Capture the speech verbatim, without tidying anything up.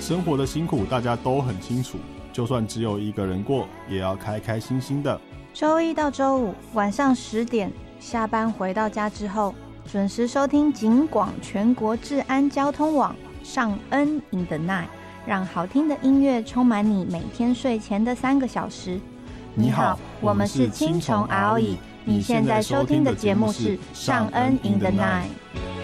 生活的辛苦大家都很清楚，就算只有一个人过，也要开开心心的。 周一到周五晚上十点下班回到家之后，准时收听警广全国治安交通网上恩 in the night， 让好听的音乐充满你每天睡前的三个小时。你好，我们是青虫 R O E， 你现在收听的节目是上恩 in the night。